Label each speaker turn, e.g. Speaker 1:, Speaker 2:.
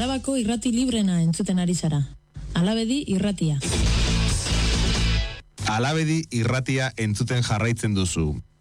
Speaker 1: Arabako irrati librena entzuten ari zara. Alabedi irratia.
Speaker 2: Alabedi irratia entzuten jarraitzen duzu.